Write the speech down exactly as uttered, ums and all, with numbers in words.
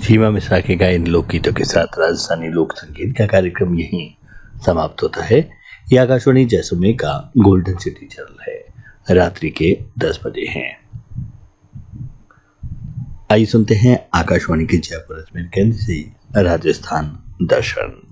रीमा मिश्रा के गाए इन लोकगीतों के साथ राजस्थानी लोक संगीत का कार्यक्रम यहीं समाप्त होता है। ये आकाशवाणी जैसलमेर का गोल्डन सिटी चैनल है। रात्रि के दस बजे हैं। आइए सुनते हैं आकाशवाणी के जयपुर अजमेर केंद्र से राजस्थान दर्शन।